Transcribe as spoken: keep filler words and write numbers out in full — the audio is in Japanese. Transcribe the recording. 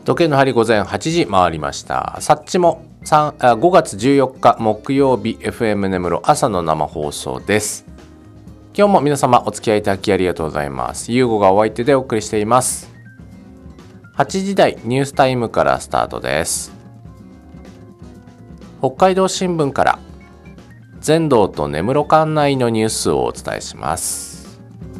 時計の針午前はちじ回りました。さっちもごがつじゅうよっか木曜日 エフエム 根室朝の生放送です。今日も皆様お付き合いいただきありがとうございます。ゆうごがお相手でお送りしています。はちじ台ニュースタイムからスタートです。北海道新聞から全道と根室管内のニュースをお伝えします。